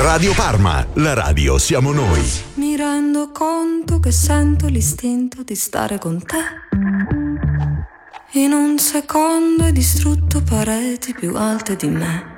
Radio Parma, la radio siamo noi. Mi rendo conto che sento l'istinto di stare con te. In un secondo hai distrutto pareti più alte di me.